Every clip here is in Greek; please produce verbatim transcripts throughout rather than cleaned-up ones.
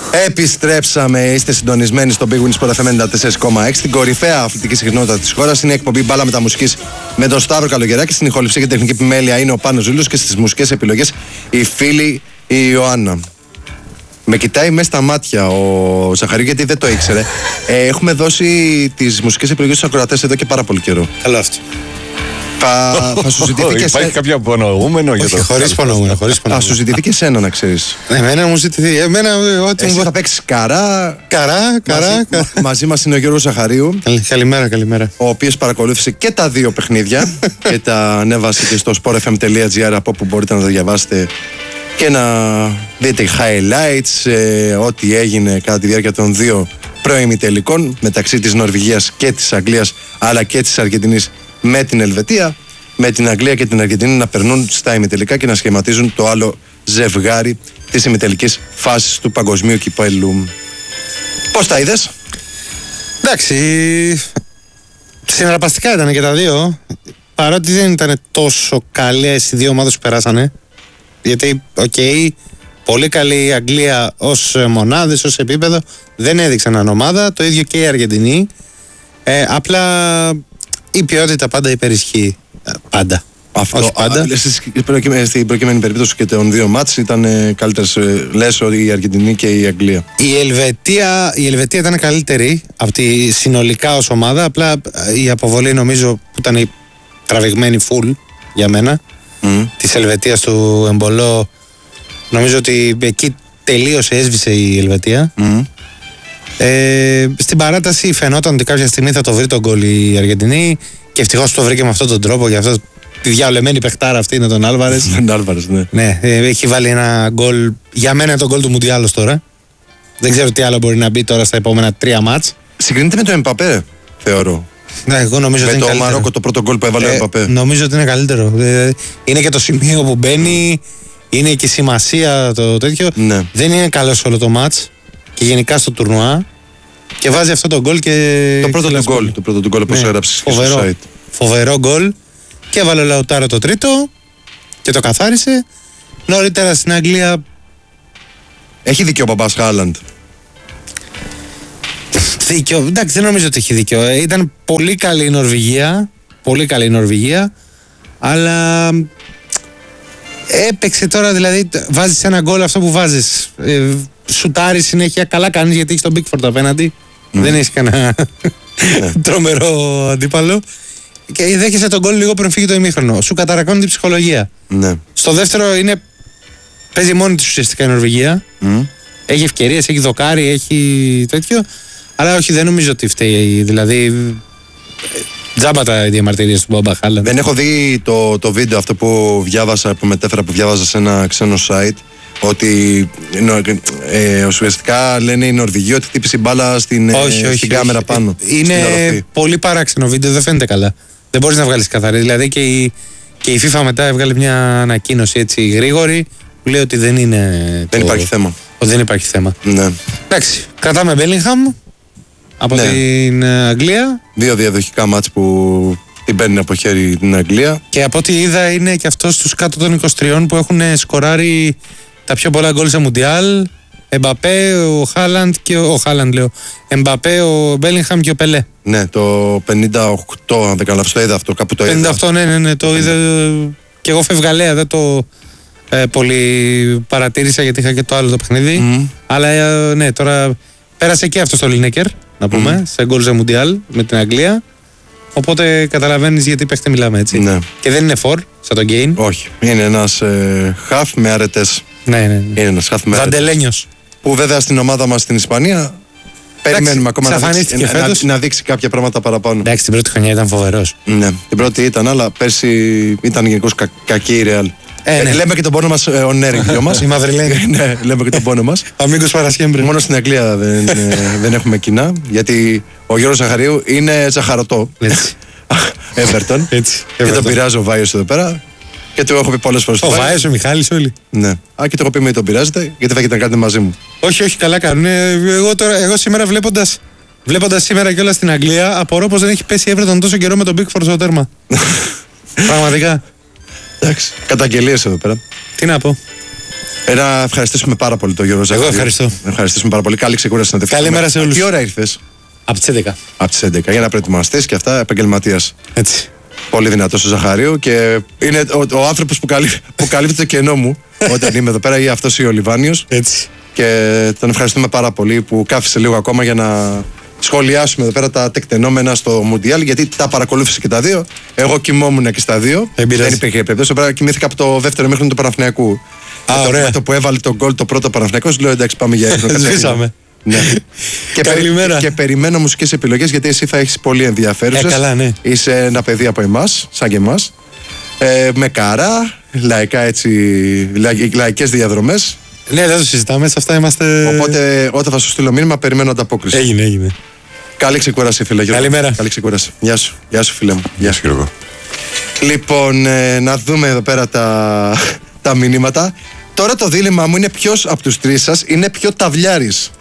Επιστρέψαμε, είστε συντονισμένοι στο Big Win Sport εφ εμ ενενήντα τέσσερα κόμμα έξι. Την κορυφαία αθλητική συχνότητα της χώρας είναι η εκπομπή Μπάλα Μεταμουσικής με τον Σταύρο Καλογεράκη. Στην ηχοληψία και τεχνική επιμέλεια είναι ο Πάνος Ζήλος και στις μουσικές επιλογές η φίλη η Ιωάννα. Με κοιτάει μέσα στα μάτια ο Ζαχαρίου γιατί δεν το ήξερε. Ε, έχουμε δώσει τις μουσικές επιλογές στους ακροατές εδώ και πάρα πολύ καιρό. Καλό αυτό. Θα, θα σου ζητηθεί και Υπάρχει κάποιο απονοούμενο για το. Χωρίς πονοούμενο, χωρίς Θα σου ζητηθεί και εσένα να ξέρεις. Εμένα μου ζητηθεί. Εμένα ό,τι Εσύ μου θα παίξεις καρά. Καρά, καρά. Μαζί, κα- μαζί μας είναι ο Γιώργος Ζαχαρίου, Καλη- Καλημέρα, καλημέρα. ο οποίος παρακολούθησε και τα δύο παιχνίδια και τα ανέβασε και στο sport f m τελεία g r, από όπου μπορείτε να τα διαβάσετε και να δείτε highlights, ε, ό,τι έγινε κατά τη διάρκεια των δύο προημιτελικών μεταξύ της Νορβηγίας και της Αγγλίας, αλλά και της Αργεντινής με την Ελβετία, με την Αγγλία και την Αργεντινή να περνούν στα ημιτελικά και να σχηματίζουν το άλλο ζευγάρι της ημιτελικής φάσης του παγκοσμίου κυπέλλου. Πώς τα είδες? Εντάξει, συναρπαστικά ήταν και τα δύο. Παρότι δεν ήταν τόσο καλές οι δύο ομάδες που περάσανε. Γιατί, οκ, πολύ καλή η Αγγλία ως μονάδες, ως επίπεδο. Δεν έδειξαν αν ομάδα, το ίδιο και η Αργεντινή. Ε, απλά η ποιότητα πάντα υπερισχύει. Ε, Πάντα. Αυτό, Όχι πάντα. α, στις προκειμε- στην προκειμένη περίπτωση και των δύο μάτς ήταν ε, καλύτερες, ε, λες ότι η Αργεντινή και η Αγγλία. Η Ελβετία, η Ελβετία ήταν καλύτερη από τη συνολικά ως ομάδα. Απλά ε, η αποβολή νομίζω που ήταν η τραβηγμένη full για μένα Mm. της Ελβετίας του Εμπολό. Νομίζω ότι εκεί τελείωσε, έσβησε η Ελβετία. Mm. Ε, στην παράταση φαινόταν ότι κάποια στιγμή θα το βρει τον γκολ η Αργεντινή και ευτυχώς το βρήκε με αυτόν τον τρόπο. Για αυτό τη διαολεμένη παιχτάρα αυτή είναι τον Άλβαρες. Δεν Άλβαρες, ναι. Ναι, ε, έχει βάλει ένα γκολ. Για μένα είναι το γκολ του Μουντιάλος τώρα. Δεν ξέρω τι άλλο μπορεί να μπει τώρα στα επόμενα τρία μάτς. Συγκρίνεται με το Εμπαπέ, θεωρώ. Ναι, εγώ νομίζω Με ότι το είναι καλύτερο. Μαρόκο το πρώτο γκολ που έβαλε ο Ε, Εμπαπέ. νομίζω ότι είναι καλύτερο. Ε, είναι και το σημείο που μπαίνει, είναι και η σημασία το τέτοιο. Ναι. Δεν είναι καλό σε όλο το μάτς και γενικά στο τουρνουά. Και βάζει αυτό το γκολ και. Το πρώτο του και γκολ, το πρώτο του γκολ όπως Ναι, έγραψες και στο φοβερό. site. Φοβερό γκολ. Και έβαλε ο Λαουτάρο το τρίτο και το καθάρισε. Νωρίτερα στην Αγγλία. Έχει δίκιο ο μπαμπάς Χάλαντ. Δίκιο. Εντάξει, δεν νομίζω ότι έχει δίκιο. Ε, Ήταν πολύ καλή η Νορβηγία. Πολύ καλή η Νορβηγία. Αλλά έπαιξε τώρα, δηλαδή βάζεις ένα γκολ αυτό που βάζεις. Ε, σουτάρει συνέχεια. Καλά κάνεις γιατί έχει τον Μπίκφορντ απέναντι. Δεν έχει κανένα τρομερό αντίπαλο. Και δέχεσαι τον γκολ λίγο πριν φύγει το ημίχρονο. Σου καταρακώνει την ψυχολογία. Ναι. Στο δεύτερο είναι. Παίζει μόνη της ουσιαστικά η Νορβηγία. Mm. Έχει ευκαιρίες, έχει δοκάρι, έχει τέτοιο. Αλλά όχι, δεν νομίζω ότι φταίει. Δηλαδή. ε, Τζάμπα τα οι διαμαρτυρίες του Μπόμπα Χάλαντ. Δεν έχω δει το, το βίντεο αυτό που διάβασα, που μετέφερα, που διάβαζα σε ένα ξένο site, ότι ε, ουσιαστικά λένε οι Νορβηγοί ότι χτύπησε η μπάλα στην, Όχι, ε, όχι, στην όχι. κάμερα πάνω. Είναι στην οροφή. πολύ παράξενο βίντεο, δεν φαίνεται καλά. Δεν μπορείς να βγάλεις καθαρή. Δηλαδή και η, και η FIFA μετά έβγαλε μια ανακοίνωση έτσι γρήγορη που λέει ότι δεν είναι. Δεν το- υπάρχει θέμα. Ότι δεν υπάρχει θέμα. Ναι. Εντάξει, κρατάμε Μπέλιγχαμ από Ναι. την ε, Αγγλία Δύο διαδοχικά μάτς που την παίρνει από χέρι την Αγγλία. και από ό,τι είδα είναι και αυτός στους κάτω των είκοσι τρία που έχουν σκοράρει τα πιο πολλά γκολ σε Μουντιάλ. Εμπαπέ, ο Χάλαντ και ο, ο Χάλαντ λέω. Εμπαπέ, ο Μπέλιγχαμ και ο Πελέ. Ναι, το πενήντα οκτώ, αν δεν κάνω λάθος, το είδα αυτό, κάπου το είδα. πενήντα οκτώ, ναι, ναι, ναι, το είδα και εγώ φευγαλέα, δεν το ε, πολύ παρατήρησα γιατί είχα και το άλλο το παιχνίδι. Μμμ. Αλλά ε, ναι, τώρα πέρασε και αυτό στο Λίνεκερ, να πούμε, σε γκολ σε Μουντιάλ με την Αγγλία. Οπότε καταλαβαίνεις γιατί παίχτε μιλάμε έτσι. Ναι. Και δεν είναι φορ, σαν τον Γκέιν. Όχι, είναι ένας ε, χαφ με αρετές. Ναι, ναι, ναι. Είναι ένας χαφ με αρετές. Βαντελένιος. Που βέβαια στην ομάδα μας στην Ισπανία περιμένουμε ακόμα να δείξει, εξαφανίστηκε να, φέτος. να δείξει κάποια πράγματα παραπάνω. Εντάξει, την πρώτη χρονιά ήταν φοβερός. Ναι, την πρώτη ήταν, αλλά πέρσι ήταν γενικώς κα, κακή η Real. Ε, ναι. Λέμε και τον πόνο μας ε, ο Νέρη, δυο μας. Η Μαδριλένη. Ναι, λέμε και τον πόνο μας. Αμίγκος Παρασκέμπρε. Μόνο στην Αγγλία δεν, ε, δεν έχουμε κοινά, γιατί ο Γιώργος Ζαχαρίου είναι ζαχαρωτό. Έτσι. Everton. Έτσι. Και τον Everton. πειράζει ο Βάιος εδώ πέρα. Και του έχω πει πολλές φορές. Ο του, Βάιος, ο Μιχάλης, όλοι. Ναι. Α, και το έχω πει μην τον πειράζετε, γιατί θα έχετε να κάνετε μαζί μου. Όχι, όχι, καλά κάνουν. Ε, Εγώ, τώρα, εγώ σήμερα βλέποντας, βλέποντας σήμερα κιόλας στην Αγγλία, απορώ πως δεν έχει πέσει η Everton τόσο καιρό με τον Μπίκφορντ στο τέρμα. Πραγματικά. Εντάξει. Καταγγελίες εδώ πέρα. Τι να πω. Ε, να ευχαριστήσουμε πάρα πολύ τον Γιώργο Ζαχαρίου. Εγώ ευχαριστώ. Ευχαριστούμε πάρα πολύ. Καλή ξεκούραση να τεφτούμε. Καλημέρα σε όλους. Τι ώρα ήρθες? Από τις έντεκα. Από τις έντεκα. Για να προετοιμαστείς και αυτά, επαγγελματίας. Έτσι. Πολύ δυνατός ο Ζαχαρίου και είναι ο, ο άνθρωπος που, καλύ, που καλύπτει το κενό μου όταν είμαι εδώ πέρα, ή αυτός ή ο Λιβάνιος. Έτσι. Και τον ευχαριστούμε πάρα πολύ που κάθισε λίγο ακόμα για να σχολιάσουμε εδώ πέρα τα τεκτενόμενα στο Μουντιάλ, γιατί τα παρακολούθησε και τα δύο. Εγώ κοιμόμουν και στα δύο. Εμπειράζει. Δεν υπήρχε περίπτωση. Πέρα κοιμήθηκα από το δεύτερο μέχρι του Παναθηναϊκού. Α, με, το, ωραία. με το που έβαλε τον γκολ το πρώτο Παναθηναϊκός, λέω εντάξει, πάμε για ύπνο. Σβήσαμε. Ναι. και, Καλημέρα. περι, και περιμένω μουσικές επιλογές, γιατί εσύ θα έχεις πολύ ενδιαφέρουσες. Ε, καλά, ναι. Είσαι ένα παιδί από εμάς, σαν και εμάς. Ε, με καρά, λαϊκά έτσι, λα, λαϊκές διαδρομές. Ναι, δεν το συζητάμε, σε αυτά είμαστε. Οπότε όταν θα σου στείλω μήνυμα, περιμένω ανταπόκριση. Έγινε, έγινε. Καλή ξεκούραση, φίλε. Γιώργο. Καλημέρα. Καλή ξεκούραση. Γεια σου. Γεια σου, φίλε μου. Γεια σου, Γιώργο. Λοιπόν, ε, να δούμε εδώ πέρα τα, τα μηνύματα. Τώρα το δίλημά μου είναι ποιος από τους τρεις σας είναι πιο ταυλιάρης.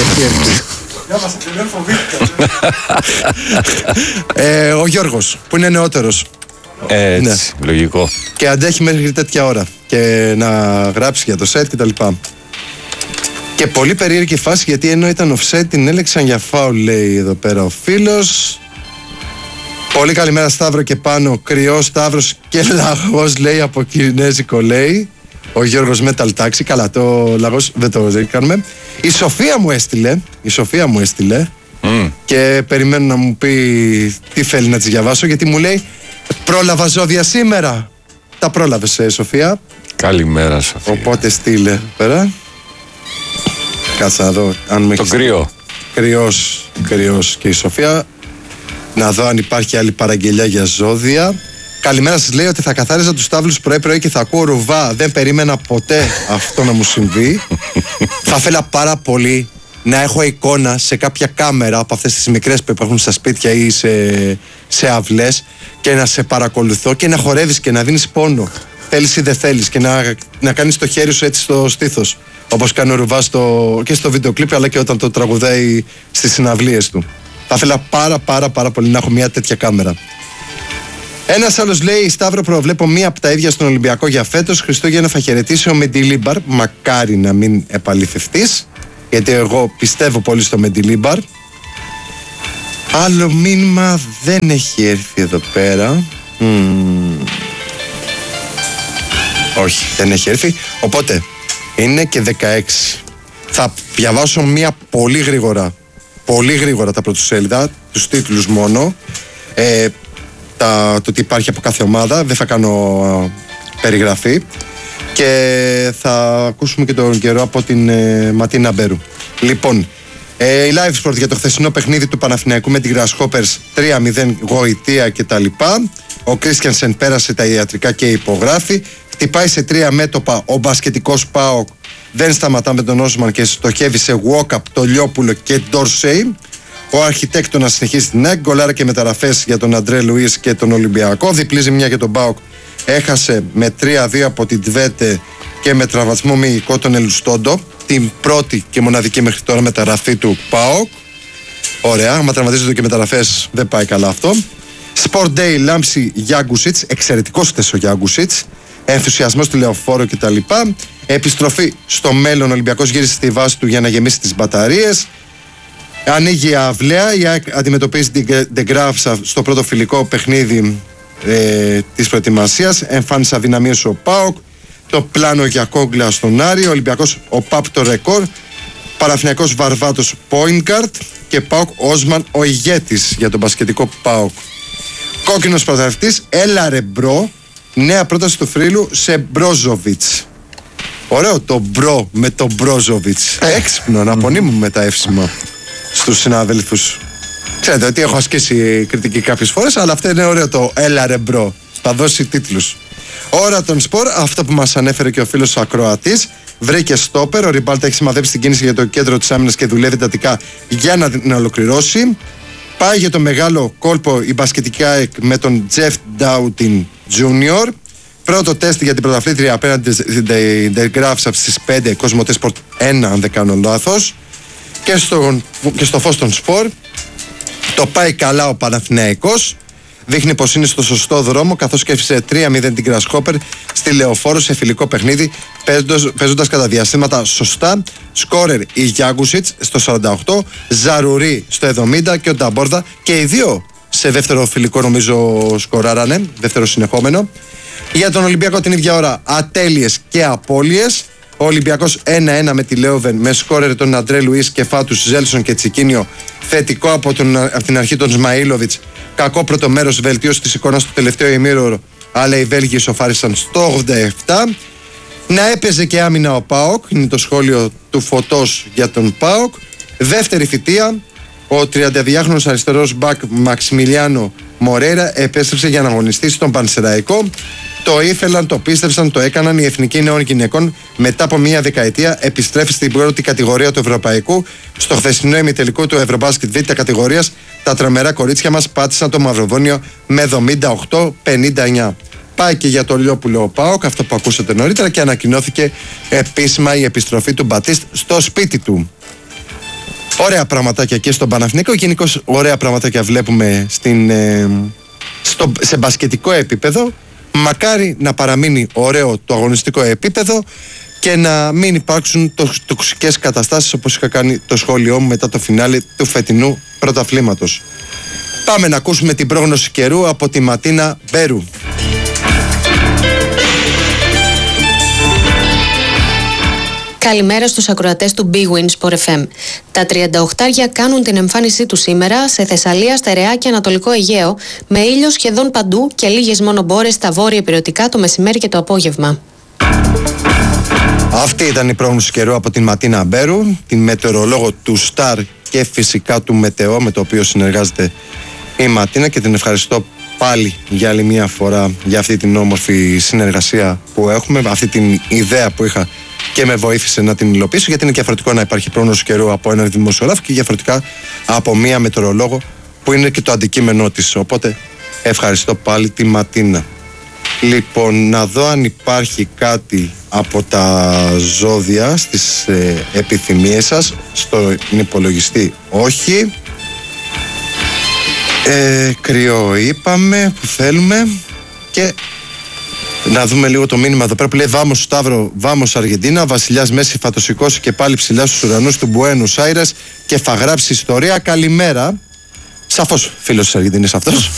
ε, ο Γιώργος, που είναι νεότερος. Έτσι, Ναι. λογικό. Και αντέχει μέχρι τέτοια ώρα. Και να γράψει για το σετ κτλ. Και πολύ περίεργη φάση, γιατί ενώ ήταν offset την έλεξαν για φάουλ, λέει εδώ πέρα ο φίλος. Πολύ καλημέρα Σταύρο και πάνω. Κρυός Σταύρος και λαγός, λέει, από κινέζικο, λέει. Ο Γιώργος Metal Taxi. Καλά, το λαγός δεν το κάνουμε. Η Σοφία μου έστειλε. Η Σοφία μου έστειλε. Mm. Και περιμένω να μου πει τι θέλει να της διαβάσω, γιατί μου λέει πρόλαβα ζώδια σήμερα. Τα πρόλαβες, ε, Σοφία. Καλημέρα, Σοφία. Οπότε στείλε πέρα. Κάτσε να δω αν με Το έχεις- κρύο. Κρυός, κρυός και η Σοφία. Να δω αν υπάρχει άλλη παραγγελιά για ζώδια. Καλημέρα, σας λέει ότι θα καθάριζα τους τάβλους πρωί-πρωί και θα ακούω ρουβά. Δεν περίμενα ποτέ αυτό να μου συμβεί. Θα ήθελα πάρα πολύ να έχω εικόνα σε κάποια κάμερα από αυτές τις μικρές που υπάρχουν στα σπίτια ή σε, σε αυλές, και να σε παρακολουθώ και να χορεύεις και να δίνεις πόνο. Θέλεις ή δεν θέλεις, και να, να κάνεις το χέρι σου έτσι στο στήθος. Όπως κάνει ο Ρουβάς στο, και στο βίντεο κλιπ, αλλά και όταν το τραγουδάει στις συναυλίες του. Θα ήθελα πάρα πάρα πάρα πολύ να έχω μια τέτοια κάμερα. Ένας άλλος λέει: Σταύρο, προβλέπω μία από τα ίδια στον Ολυμπιακό για φέτος. Χριστούγεννα θα χαιρετήσει ο Μεντιλίμπαρ. Μακάρι να μην επαληθευτείς, γιατί εγώ πιστεύω πολύ στο Μεντιλίμπαρ. Άλλο μήνυμα δεν έχει έρθει εδώ πέρα. Μμμ. Όχι, δεν έχει έρθει. Οπότε είναι και δεκαέξι. Θα διαβάσω μία πολύ γρήγορα. Πολύ γρήγορα τα πρωτοσέλιδα, τους τίτλους μόνο. Ε, τα, το τι υπάρχει από κάθε ομάδα. Δεν θα κάνω α, περιγραφή. Και θα ακούσουμε και τον καιρό από την ε, Ματίνα Μπέρου. Λοιπόν, ε, η Live Sport για το χθεσινό παιχνίδι του Παναθηναϊκού με την Grasshoppers τρία μηδέν γοητεία κτλ. Ο Κρίστιανσεν πέρασε τα ιατρικά και υπογράφει. Χτυπάει σε τρία μέτωπα ο μπασκετικός ΠΑΟΚ. Δεν σταματά με τον Όσμαν και στοχεύει σε walk-up το Λιόπουλο και Ντόρσεϊ. Ο αρχιτέκτονας συνεχίζει την ΑΕΚ. Γκολάρα και μεταγραφές για τον Αντρέ Λουίς και τον Ολυμπιακό. Διπλή ζημιά για τον ΠΑΟΚ. Έχασε με τρία δύο από την Τβέτε και με τραυματισμό μυϊκό τον Ελουστόντο. Την πρώτη και μοναδική μέχρι τώρα μεταγραφή του ΠΑΟΚ. Ωραία, άμα τραυματίζονται και μεταγραφές δεν πάει καλά αυτό. Sport Day, Λάμψη Γιάγκουσιτς. Εξαιρετικός χτες ο Γιάγκουσιτς. Ενθουσιασμός του Λεωφόρο κτλ. Επιστροφή στο μέλλον. Ο Ολυμπιακός γύρισε στη βάση του για να γεμίσει τις μπαταρίες. Ανοίγει η αυλαία. Η ΑΕΚ αντιμετωπίζει την Ντεγκράφσα στο πρώτο φιλικό παιχνίδι ε, της προετοιμασίας. Εμφάνισε αδυναμίες ο ΠΑΟΚ. Το πλάνο για κόγκλα στον Άρη. Ο Ολυμπιακός ο ΠΑΠ το ρεκόρ. Παναθηναϊκός Βαρβάτος point guard. Και ΠΑΟΚ Όσμαν ο ηγέτης για τον μπασκετικό ΠΑΟΚ. Κόκκινος πρωταθλητής. Έλα ρε μπρο. Νέα πρόταση του Φρύλου σε Μπρόζοβιτς. Ωραίο το μπρο με το Μπρόζοβιτς. Έξυπνο, να απονείμουμε με τα εύσημα στους συναδέλφους. Ξέρετε ότι έχω ασκήσει κριτική κάποιες φορές, αλλά αυτό είναι ωραίο το έλα ρε μπρο. Θα δώσει τίτλους. Ώρα των σπορ, αυτό που μας ανέφερε και ο φίλος ακροατής. Βρήκε στόπερ. Ο Ριμπάλτα έχει σημαδέψει την κίνηση για το κέντρο της άμυνας και δουλεύει εντατικά για να την ολοκληρώσει. Πάει για το μεγάλο κόλπο η μπασκετική ΑΕΚ με τον Τζεφ Ντάουτιν Τζούνιορ. Πρώτο τεστ για την πρωταθλήτρια απέναντι στην Ντεγκράφσα στις πέντε Κοσμοτέ Σπορτ ένα, αν δεν κάνω λάθος. Και στο, και στο φως των σπορ το πάει καλά ο Παναθηναϊκός. δείχνει πως είναι στο σωστό δρόμο, καθώς και έφυσε τρία μηδέν την Grasshopper στη Λεωφόρο σε φιλικό παιχνίδι, παίζοντας κατά διαστήματα σωστά. Σκόρερ η Γιάγκουσιτς στο σαράντα οκτώ, Ζαρουρί στο εβδομήντα και ο Νταμπόρδα και οι δύο σε δεύτερο φιλικό νομίζω σκοράρανε, δεύτερο συνεχόμενο. Για τον Ολυμπιακό την ίδια ώρα ατέλειες και απώλειες. Ο Ολυμπιακός ένα ένα με τη Λέοβεν με σκόρερ τον Αντρέ Λουίς και Φάτους, Ζέλσον και Τσικίνιο. Θετικό από, τον, από την αρχή τον Σμαΐλοβιτς. Κακό πρώτο μέρος, βελτίωση της εικόνας στο τελευταίο ημίωρο, αλλά οι Βέλγοι ισοφάρισαν στο ογδόντα επτά. Να έπαιζε και άμυνα ο ΠΑΟΚ, είναι το σχόλιο του Φωτός για τον ΠΑΟΚ. Δεύτερη θητεία, ο τριανταδυάχρονος αριστερός μπακ Μαξιμιλιάνο Μορέρα επέστρεψε για να αγωνιστεί στον Πανσεραϊκό. Το ήθελαν, το πίστεψαν, το έκαναν. Η Εθνική Νέων Γυναικών μετά από μία δεκαετία επιστρέφει στην πρώτη κατηγορία του Ευρωπαϊκού. Στο χθεσινό ημιτελικό του Ευρωμπάσκετ Β' κατηγορίας, τα τρομερά κορίτσια μας πάτησαν το Μαυροβόνιο με εβδομήντα οκτώ πενήντα εννιά. Πάει και για το Λιόπουλο ΠΑΟΚ, αυτό που ακούσατε νωρίτερα, και ανακοινώθηκε επίσημα η επιστροφή του Μπατίστ στο σπίτι του. Ωραία πραγματάκια και στον Παναθηναϊκό. Γενικώς ωραία πραγματάκια βλέπουμε στην, ε, στο, σε μπασκετικό επίπεδο. Μακάρι να παραμείνει ωραίο το αγωνιστικό επίπεδο και να μην υπάρξουν τοξικές καταστάσεις, όπως είχα κάνει το σχόλιο μου μετά το φινάλε του φετινού πρωταθλήματος. Πάμε να ακούσουμε την πρόγνωση καιρού από τη Ματίνα Μπέρου. Καλημέρα στους ακροατές του Big Win Sport εφ εμ. Τα τριάντα οκτώ κάνουν την εμφάνισή του σήμερα σε Θεσσαλία, Στερεά και Ανατολικό Αιγαίο, με ήλιο σχεδόν παντού και λίγες μόνο μπόρες στα βόρεια υπηρετικά το μεσημέρι και το απόγευμα. Αυτή ήταν η πρόγνωση καιρού από την Ματίνα Μπέρου, την μετεωρολόγο του Σταρ και φυσικά του Μετεό, με το οποίο συνεργάζεται η Ματίνα, και την ευχαριστώ πάλι για άλλη μια φορά για αυτή την όμορφη συνεργασία που έχουμε, αυτή την ιδέα που είχα και με βοήθησε να την υλοποιήσω, γιατί είναι διαφορετικό να υπάρχει πρόγνωση καιρού από έναν δημοσιογράφο και διαφορετικά από μία μετεωρολόγο που είναι και το αντικείμενό της. Οπότε ευχαριστώ πάλι τη Ματίνα. Λοιπόν, να δω αν υπάρχει κάτι από τα ζώδια στις ε, επιθυμίες σας. Στον υπολογιστή όχι. ε, Κρυό είπαμε που θέλουμε. Και να δούμε λίγο το μήνυμα εδώ πέρα που λέει Βάμος Σταύρο, Βάμος Αργεντίνα. Βασιλιάς Μέση φατοσηκώσει και πάλι ψηλά στους ουρανούς του Μπουένους Άιρες και θα γράψει ιστορία. Καλημέρα. Σαφώς φίλος της Αργεντίνης αυτός.